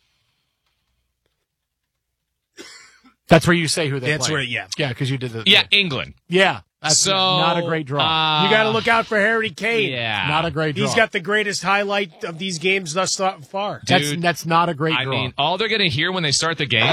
That's where you say who they That's play. where- yeah. Yeah, because you did the. Yeah, England. Yeah. That's So, not a great draw. uh, You got to look out for Harry Kane. Yeah. not a great draw. He's got the greatest highlight of these games thus far. That's, Dude, that's not a great I draw. mean, all they're going to hear when they start the game,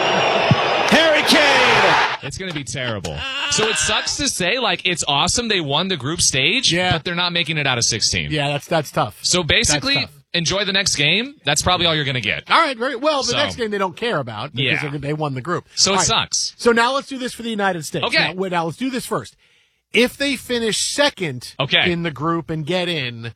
Harry Kane! it's going to be terrible. So it sucks to say, like, it's awesome they won the group stage, Yeah. but they're not making it out of sixteen. yeah, that's that's tough. So basically, That's tough. enjoy the next game. That's probably all you're going to get. All right, very well. The So- next game they don't care about because Yeah. they- they won the group. So All it right. sucks. So now let's do this for the United States. Okay. Now, wait, now let's do this first. If they finish second Okay. in the group and get in,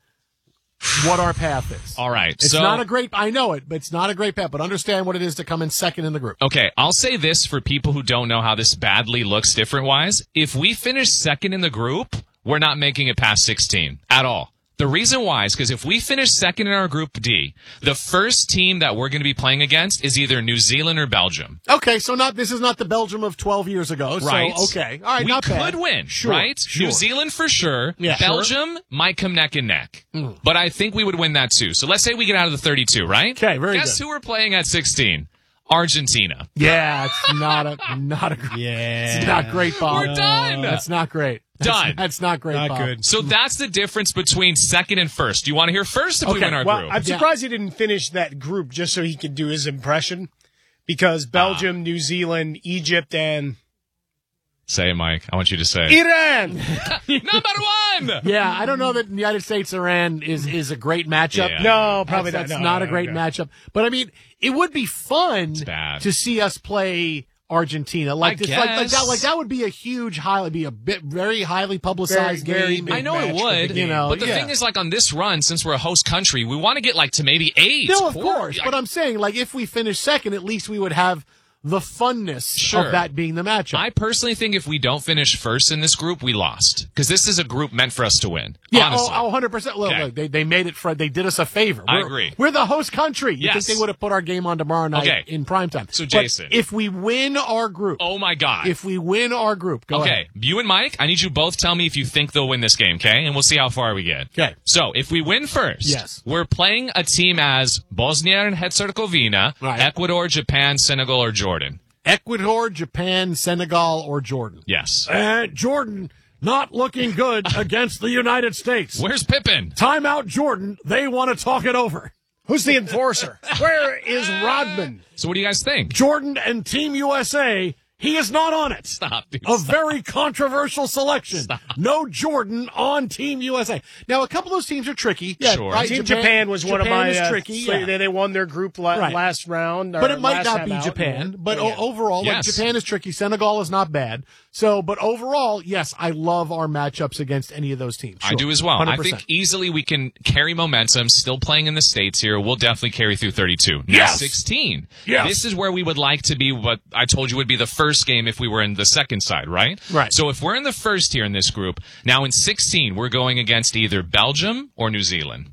what our path is. All right. It's so, not a great, I know it, but it's not a great path, but understand what it is to come in second in the group. Okay, I'll say this for people who don't know how this badly looks different wise. If we finish second in the group, we're not making it past sixteen at all. The reason why is because if we finish second in our Group D, the first team that we're going to be playing against is either New Zealand or Belgium. Okay, so not this is not the Belgium of twelve years ago. Right. So, okay. All right, we not could bad. win, Sure, right? sure. New Zealand for sure. Yeah, Belgium might come neck and neck. Mm. But I think we would win that too. So let's say we get out of the thirty-two, right? Okay, very Guess good. who we're playing at sixteen? Argentina. Yeah, it's not a not a Yeah. it's not great, Bob. We're done. That's not great. That's, Done. That's not great, Not Bob. good. So that's the difference between second and first. Do you want to hear first if we Okay, win our Well, group? I'm Yeah. surprised he didn't finish that group just so he could do his impression, because Ah. Belgium, New Zealand, Egypt, and Say it, Mike. I want you to say it. Iran. Number one! Yeah, I don't know that the United States Iran is is a great matchup. Yeah. No, probably that's, not. That's No, not no, a great no. matchup. But I mean, it would be fun bad. to see us play Argentina. Like I this, like, like guess. that. Like that would be a huge, highly, be a bit very highly publicized Very, very game. big I know it match for would, the you game. know, but the yeah. thing is, like on this run, since we're a host country, we want to get like to maybe eight. No, of four- course. But I'm saying, like, if we finish second, at least we would have the funness Sure. of that being the matchup. I personally think if we don't finish first in this group, we lost because this is a group meant for us to win. Yeah, honestly. oh, oh, one hundred percent. Look, Okay. look, they, they made it for, they did us a favor. I We're- agree. We're the host country. You Yes. think they would have put our game on tomorrow night Okay. in primetime. So, But Jason. if we win our group, Oh my god. if we win our group, go okay, ahead. you and Mike, I need you both tell me if you think they'll win this game, okay? And we'll see how far we get. Okay. So, if we win first, Yes. we're playing a team as Bosnia and Herzegovina, Right. Ecuador, Japan, Senegal, or Jordan. Ecuador, Japan, Senegal, or Jordan. Yes. Uh, Jordan not looking good against the United States. Where's Pippen? Timeout, Jordan. They want to talk it over. Who's the enforcer? Where is Rodman? So, what do you guys think? Jordan and Team U S A. He is not on it. Stop, dude. A Stop. very controversial selection. Stop. No Jordan on Team U S A. Now, a couple of those teams are tricky. Yeah, Sure. right? Team Japan, was one Japan of my is uh, tricky. so Yeah. They, they won their group la- Right. last round, or But it might last not time be out. Japan. But Yeah. o- overall, like, Yes. Japan is tricky. Senegal is not bad. So, but overall, yes, I love our matchups against any of those teams. I Sure. do as well. one hundred I percent. think easily we can carry momentum. Still playing in the States here. We'll definitely carry through thirty-two. Now Yes. sixteen. Yes. This is where we would like to be what I told you would be the first game if we were in the second side, right? Right. So if we're in the first here in this group, now in sixteen, we're going against either Belgium or New Zealand.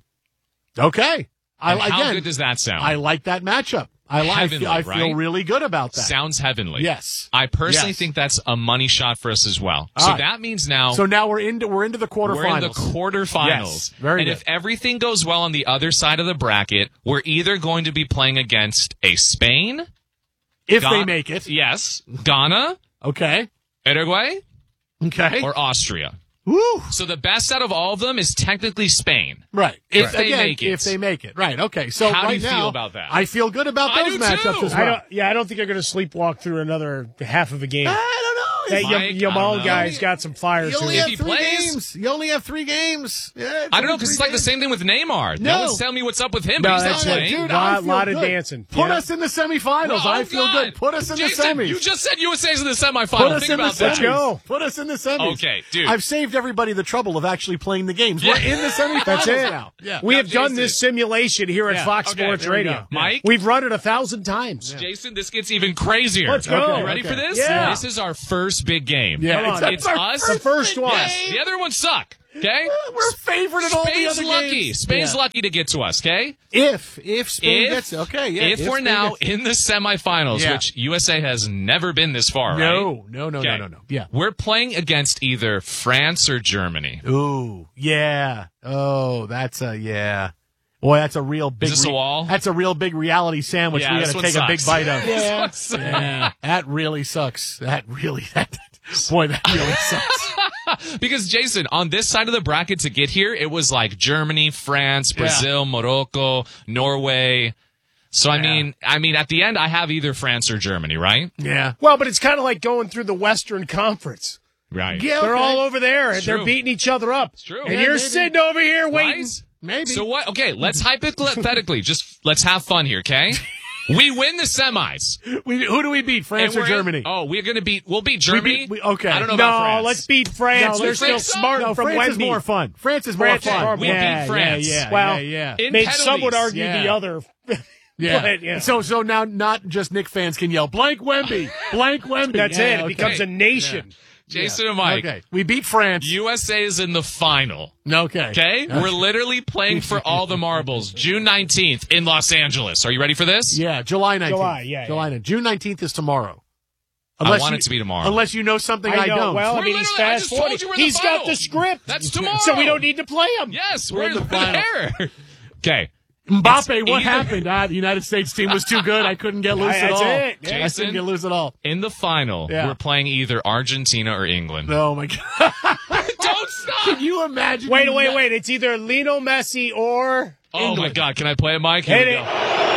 Okay. I, And how again, good does that sound? I like that matchup. I, li- I, feel, Heavenly, I feel right? really good about that. Sounds heavenly. Yes. I personally Yes. think that's a money shot for us as well. All so right. that means now So now we're into we're into the quarterfinals. we're in the quarterfinals. Yes, very and good. if everything goes well on the other side of the bracket, we're either going to be playing against a Spain, if Ga- they make it. yes, Ghana, Okay. Uruguay, Okay. or Austria. Woo. So the best out of all of them is technically Spain. Right. If If they again, make it. If they make it. Right. Okay. So How do right you now, feel about that? I feel good about I those do matchups too. as I well. don't, yeah, I don't think they're going to sleepwalk through another half of a game. I don't know. That Mike, Yam- I don't Yamal know. guy's got some fire You to only him. have he three plays- games. You only have three games. Yeah, I don't know, because three it's like the games. same thing with Neymar. No, No. one's telling me what's up with him, No, but he's not that's it, playing. Dude, Lot- I feel lot of good. dancing. Put Yeah. us in the semifinals. Oh, I feel God. good. Put us in Jason, the semis. you just said U S A's in the semifinal. Put us Think in the about semis. that. Let's go. Put us in the semis. Okay, dude. I've saved everybody the trouble of actually playing the games. We're Yeah. in the semifinals That's it. now. Yeah. We Now, have done Jason- this simulation here at Yeah. Fox Okay, Sports there we Radio. go. Mike? We've run it a thousand times. Jason, this gets even crazier. Let's go. Okay, you ready Okay. for this? Yeah. This is our first big game. Yeah, Come on. it's- It's our us. The first one. Yes, the other ones suck. Okay? We're favored in all the Spain's other lucky. games. Spain's Yeah. lucky to get to us, okay? If if Spain If, gets okay, yeah. if, we're Spain now gets- in the semifinals, Yeah. which U S A has never been this far, right? no, no, no, Okay. no, no, no. Yeah. We're playing against either France or Germany. Ooh, yeah. Oh, that's a yeah. Boy, that's a real big. this a wall? That's a real big reality sandwich. Yeah, we this got to one take a big sucks. bite of. This one sucks. Yeah, that really sucks. That really, that, boy, that really sucks. Because, Jason, on this side of the bracket to get here, it was like Germany, France, Brazil, Morocco, Norway. So, I mean, I mean, at the end, I have either France or Germany, right? Yeah. Well, but it's kind of like going through the Western Conference. Right. Yeah, They're okay. all over there, and It's they're true. beating each other up. It's true. And Yeah, you're maybe. sitting over here waiting. Right? Maybe. So what? Okay, let's hypothetically, just let's have fun here, okay? We win the semis. We, who do we beat? France And or we're in- Germany? oh, we're going to beat, we'll beat Germany. beat- we- okay. I don't know No, about France. let's beat France. No, They're let's still think so? smart No, from France is Wemby. more fun. France is more France is fun. more We fun. beat yeah, France. Yeah, yeah, Well, yeah, yeah. In Maybe some would penalties. argue Yeah. the other. Yeah. But, yeah. So so now not just Nick fans can yell blank Wemby, blank Wemby. That's Yeah, it. It okay. becomes a nation. Jason and Mike. Okay, we beat France. U S A is in the final. Okay. Okay? We're literally playing for all the marbles. June nineteenth in Los Angeles. Are you ready for this? Yeah, July nineteenth. July, yeah, July yeah. nineteenth. June nineteenth is tomorrow. I want you- it to be tomorrow. Unless you know something I, I know. don't. Well, I We're mean, he's literally- I fast just told forward. you we're in the He's got final. the script. That's tomorrow. So we don't need to play him. Yes, We're we're, in the we're final. there. Okay. Mbappe, It's what either- happened? Ah, the United States team was too good. I couldn't get loose I- at that's all. it. I Jason? couldn't get loose at all. In the final, Yeah. we're playing either Argentina or England. Oh my god! Don't stop. Can you imagine? Wait, you wait, not- wait. It's either Lionel Messi or Oh my England. God! Can I play it, Mike? Here Hit we it. go.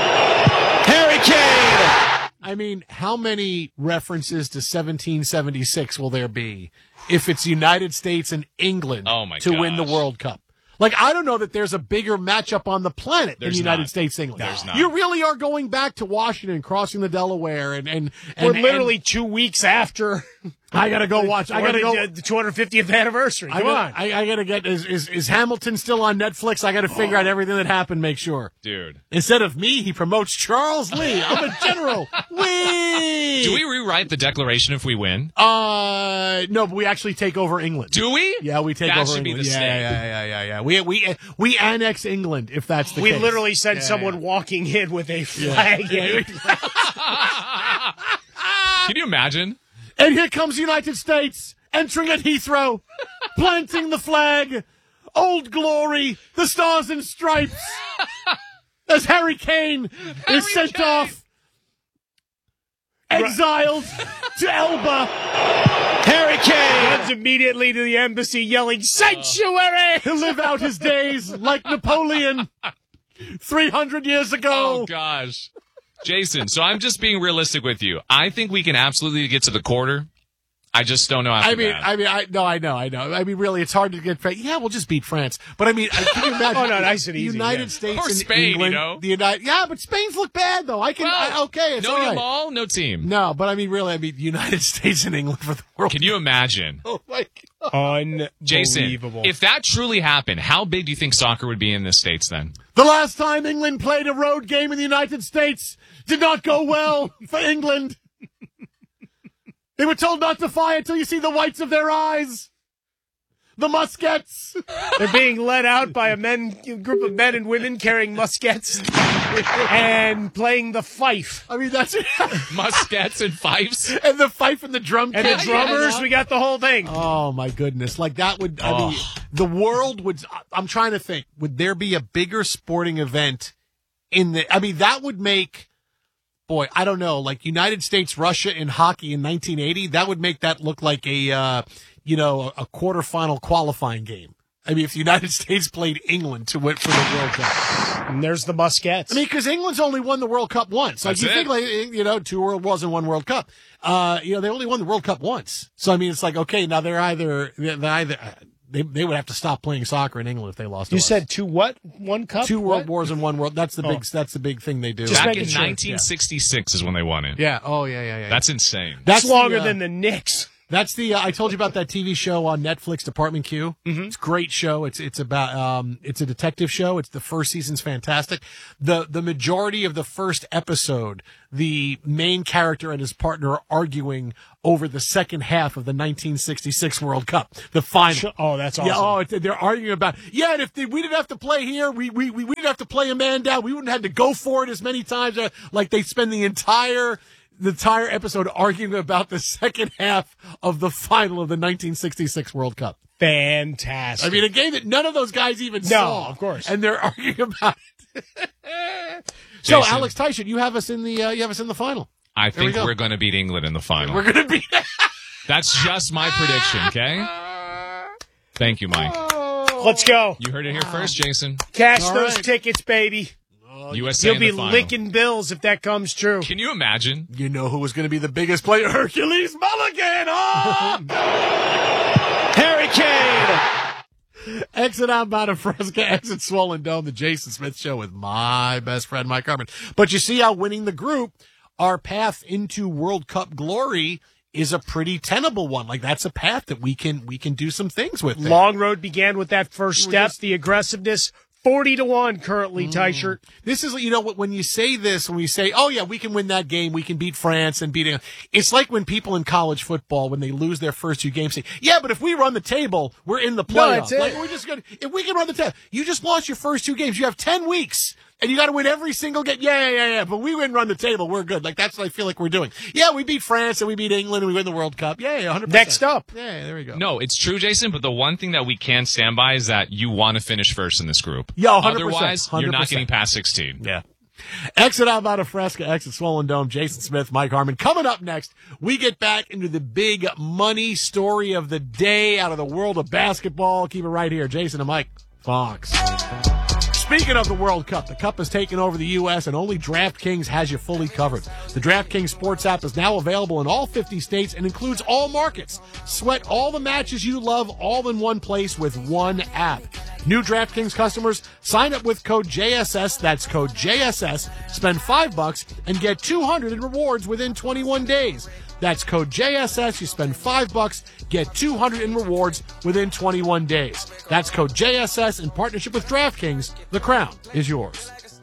Harry Kane. I mean, how many references to seventeen seventy-six will there be if it's United States and England Oh, my to win the gosh. World Cup? Like, I don't know that there's a bigger matchup on the planet There's than United not. States England. There's not. You really are going back to Washington, crossing the Delaware, and and, and We're literally two weeks after. and I gotta go watch. I or gotta the, go. the two hundred fiftieth anniversary. I Come gotta, on. I, I gotta get. Is, is is Hamilton still on Netflix? I gotta figure out everything that happened. Make sure. Dude. Instead of me, he promotes Charles Lee. I'm a general. Wee. Do we rewrite the declaration if we win? Uh, no, but we actually take over England. Do we? Yeah, we take That over should be England. the yeah, state. yeah, yeah, yeah, yeah. We we we annex England if that's the we case. literally sent Yeah, someone yeah. walking in with a flag. Yeah. Can you imagine? And here comes United States entering at Heathrow, planting the flag, Old Glory, the Stars and Stripes, as Harry Kane Harry is sent Kane. off, exiled to Elba. Harry Kane runs immediately to the embassy yelling, "Sanctuary!" To live out his days like Napoleon three hundred years ago. Oh gosh. Jason, so I'm just being realistic with you. I think we can absolutely get to the quarter. I just don't know after I mean, that. I mean, I no, I know, I know. I mean, really, it's hard to get. Yeah, we'll just beat France. But I mean, I- can you imagine? Oh, no, nice and the easy, United yeah. States Or and Spain, you England. know? The United, yeah, but Spain's look bad though. I can. Well, I, okay, it's no all right. Yamal, no team. No, but I mean, really, I mean, United States and England for the World. Can you imagine? Oh my God. Unbelievable. Jason, if that truly happened, how big do you think soccer would be in the States then? The last time England played a road game in the United States did not go well for England. They were told not to fire until you see the whites of their eyes. The muskets. They're being led out by a men group of men and women carrying muskets and playing the fife. I mean, that's it. Muskets and fifes? And the fife and the drum And the kit. drummers, we got the whole thing. Oh my goodness! Like that would. I mean, the world would. I'm trying to think. Would there be a bigger sporting event in the? I mean, that would make. Boy, I don't know. Like United States, Russia in hockey in nineteen eighty. That would make that look like a. Uh, you know, a, a quarterfinal qualifying game. I mean, if the United States played England to win for the World Cup. And there's the Muscats. I mean, because England's only won the World Cup once. Like, That's you it. think, like, you know, two World Wars and one World Cup. Uh, you know, they only won the World Cup once. So, I mean, it's like, okay, now they're either, they're either, they, they would have to stop playing soccer in England if they lost. You to us. said two what? One cup? Two World What? Wars and one World. That's the Oh. big, that's the big thing they do. Just Back making in sure. nineteen sixty-six is when they won it. Yeah. Oh, yeah, yeah, yeah. That's insane. That's That's longer the, uh, than the Knicks. That's the uh, I told you about that T V show on Netflix, Department Q. Mm-hmm. It's a great show. It's it's about um it's a detective show. It's the first season's fantastic. The the majority of the first episode, the main character and his partner are arguing over the second half of the nineteen sixty-six World Cup, the final. Oh, that's awesome. Yeah, oh, it's, they're arguing about, yeah, and if they, we didn't have to play here, we, we, we, we didn't have to play a man down, we wouldn't have to go for it as many times. Uh, like, they spend the entire, the entire episode arguing about the second half of the final of the nineteen sixty-six World Cup. Fantastic. I mean, a game that none of those guys even No, saw. of course. And they're arguing about it. So, Jason. Alex Tyson, you have us in the, uh, you have us in the final. I There we think go. we're going to beat England in the final. We're going to be, That's just my prediction, okay? Thank you, Mike. Let's go. You heard it here first, Jason. Cash All those right. tickets, baby. U S A You'll in be the final. licking bills if that comes true. Can you imagine? you know who was going to be the biggest player? Hercules Mulligan. Oh! Harry Kane. Exit outbound of Fresca, exit Swollen Dome, the Jason Smith Show with my best friend, Mike Harmon. But you see how winning the group, our path into World Cup glory is a pretty tenable one. Like, that's a path that we can we can do some things with. there. Long road began with that first We're step, just- the aggressiveness. forty to one currently, Tyshirt. This is, you know, when you say this, when we say, oh, yeah, we can win that game, we can beat France and beat, it's like when people in college football, when they lose their first two games, say, yeah, but if we run the table, we're in the No, playoffs. that's it. Like, we're just gonna, if we can run the table, you just lost your first two games. You have ten weeks. And you got to win every single game. Yeah, yeah, yeah, yeah. But we win, run the table. We're good. Like, that's what I feel like we're doing. Yeah, we beat France and we beat England and we win the World Cup. Yeah, yeah, one hundred percent. Next up. Yeah, there we go. No, it's true, Jason, but the one thing that we can stand by is that you want to finish first in this group. Yeah, one hundred percent. Otherwise, you're one hundred not percent. getting past sixteen. Yeah. Exit out out of Fresca, exit Swollen Dome, Jason Smith, Mike Harmon. Coming up next, we get back into the big money story of the day out of the world of basketball. Keep it right here. Jason and Mike, Fox. Speaking of the World Cup, the Cup has taken over the U S and only DraftKings has you fully covered. The DraftKings Sports app is now available in all fifty states and includes all markets. Sweat all the matches you love all in one place with one app. New DraftKings customers, sign up with code J S S, that's code J S S, spend five bucks and get two hundred in rewards within twenty-one days. That's code J S S. You spend five bucks, get two hundred in rewards within twenty-one days. That's code J S S in partnership with DraftKings. The crown is yours.